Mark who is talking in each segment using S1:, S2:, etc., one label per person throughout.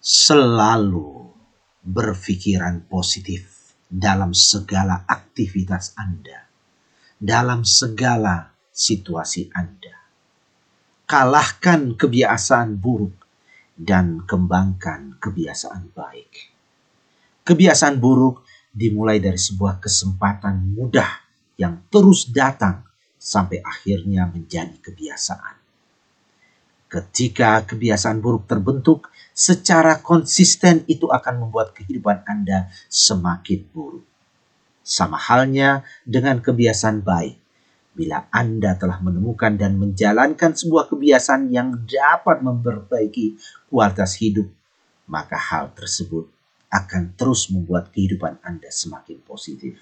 S1: Selalu berpikiran positif dalam segala aktivitas Anda, dalam segala situasi Anda. Kalahkan kebiasaan buruk dan kembangkan kebiasaan baik. Kebiasaan buruk dimulai dari sebuah kesempatan mudah yang terus datang sampai akhirnya menjadi kebiasaan. Ketika kebiasaan buruk terbentuk secara konsisten, itu akan membuat kehidupan Anda semakin buruk. Sama halnya dengan kebiasaan baik. Bila Anda telah menemukan dan menjalankan sebuah kebiasaan yang dapat memperbaiki kualitas hidup, maka hal tersebut akan terus membuat kehidupan Anda semakin positif.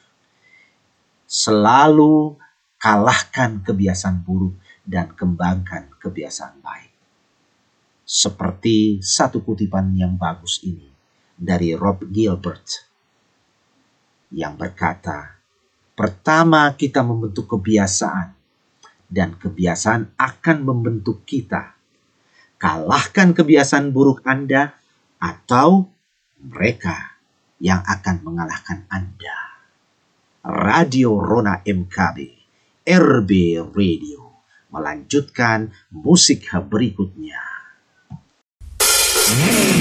S1: Selalu kalahkan kebiasaan buruk dan kembangkan kebiasaan baik. Seperti satu kutipan yang bagus ini dari Rob Gilbert yang berkata, pertama kita membentuk kebiasaan dan kebiasaan akan membentuk kita. Kalahkan kebiasaan buruk Anda atau mereka yang akan mengalahkan Anda. Radio Rona MKB, RB Radio, melanjutkan musik berikutnya.